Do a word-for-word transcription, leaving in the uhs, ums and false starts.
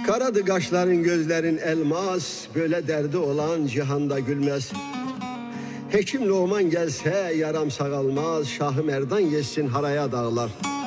Karadı kaşların, gözlerin elmas, böyle derdi olan cihanda gülmez. Hekim Loğman gelse yaram sağalmaz, Şahı Merdan geçsin haraya dağlar.